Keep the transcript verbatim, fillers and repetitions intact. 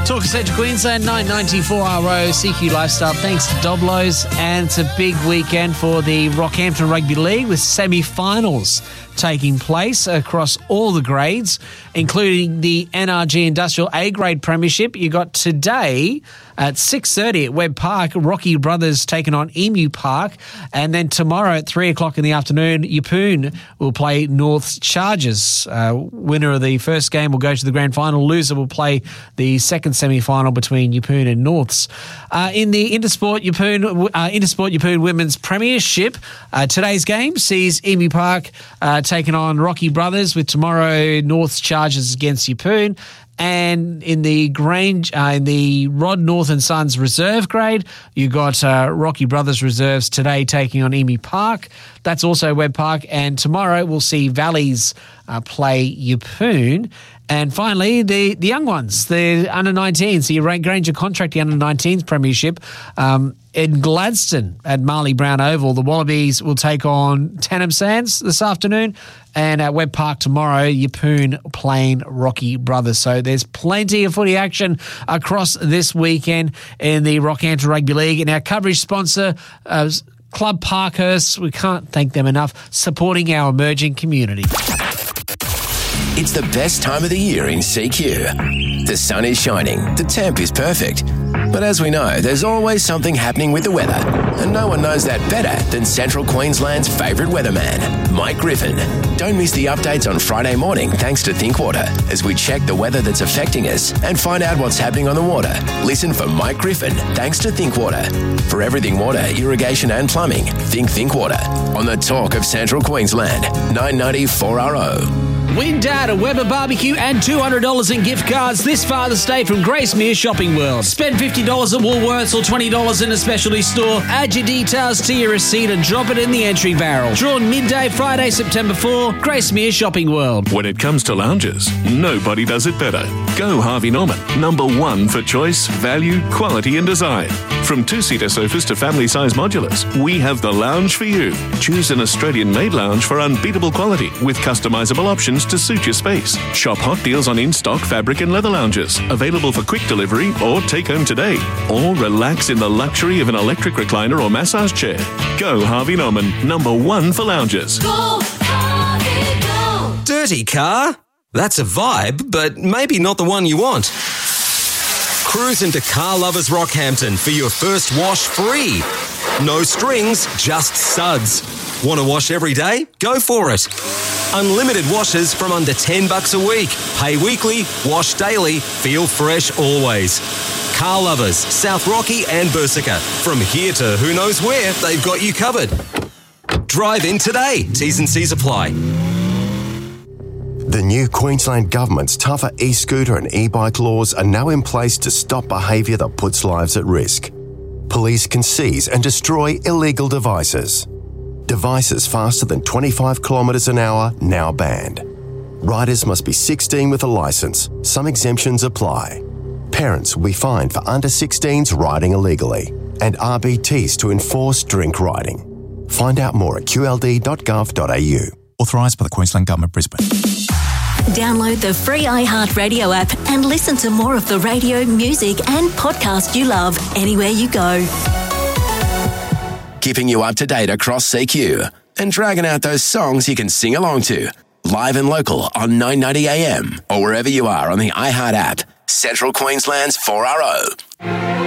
Talk of Central Queensland, nine ninety-four R O, C Q Lifestyle. Thanks to Doblos. And it's a big weekend for the Rockhampton Rugby League with semi-finals taking place across all the grades, including the N R G Industrial A-grade premiership. You got today at six thirty at Webb Park, Rocky Brothers taking on Emu Park. And then tomorrow at three o'clock in the afternoon, Yeppoon will play North's Chargers. Uh, winner of the first game will go to the grand final. Loser will play the second semi-final between Yeppoon and Norths. Uh, in the Intersport Yeppoon, uh, Intersport Yeppoon Women's Premiership, uh, today's game sees Emu Park uh, taking on Rocky Brothers, with tomorrow North's Chargers against Yeppoon. And in the Grange, uh, in the Rod North and Sons reserve grade, you got uh, Rocky Brothers reserves today taking on Emu Park. That's also Webb Park. And tomorrow we'll see Valleys uh, play Yeppoon. And finally, the, the young ones, the under nineteens, the Granger Contract, the under nineteens premiership. Um, in Gladstone at Marley Brown Oval, the Wallabies will take on Tannum Sands this afternoon. And at Webb Park tomorrow, Yeppoon playing Rocky Brothers. So there's plenty of footy action across this weekend in the Rockhampton Rugby League. And our coverage sponsor, uh, Club Parkhurst, we can't thank them enough, supporting our emerging community. It's the best time of the year in C Q. The sun is shining, the temp is perfect. But as we know, there's always something happening with the weather. And no one knows that better than Central Queensland's favourite weatherman, Mike Griffin. Don't miss the updates on Friday morning thanks to Thinkwater as we check the weather that's affecting us and find out what's happening on the water. Listen for Mike Griffin thanks to Thinkwater. For everything water, irrigation and plumbing, think Thinkwater. On the Talk of Central Queensland, nine ninety-four R O. Win Dad a Weber barbecue and two hundred dollars in gift cards this Father's Day from Gracemere Shopping World. Spend fifty dollars at Woolworths or twenty dollars in a specialty store. Add your details to your receipt and drop it in the entry barrel. Drawn midday Friday, September fourth, Gracemere Shopping World. When it comes to lounges, nobody does it better. Go Harvey Norman, number one for choice, value, quality and design. From two-seater sofas to family-size modulars, we have the lounge for you. Choose an Australian-made lounge for unbeatable quality with customizable options to suit your space. Shop hot deals on in-stock fabric and leather lounges, available for quick delivery or take home today. Or relax in the luxury of an electric recliner or massage chair. Go Harvey Norman, number one for lounges. Go, Harvey, go! Dirty car? That's a vibe, but maybe not the one you want. Cruise into Car Lovers Rockhampton for your first wash free. No strings, just suds. Want to wash every day? Go for it. Unlimited washes from under ten bucks a week. Pay weekly, wash daily, feel fresh always. Car Lovers, South Rocky and Bersica. From here to who knows where, they've got you covered. Drive in today. T's and C's apply. The new Queensland Government's tougher e-scooter and e-bike laws are now in place to stop behaviour that puts lives at risk. Police can seize and destroy illegal devices. Devices faster than twenty-five kilometres an hour now banned. Riders must be sixteen with a licence. Some exemptions apply. Parents will be fined for under sixteens riding illegally, and R B Ts to enforce drink riding. Find out more at q l d dot gov dot a u. Authorised by the Queensland Government, Brisbane. Download the free iHeartRadio app and listen to more of the radio, music and podcast you love anywhere you go. Keeping you up to date across C Q and dragging out those songs you can sing along to. Live and local on nine ninety A M or wherever you are on the iHeart app. Central Queensland's four R O.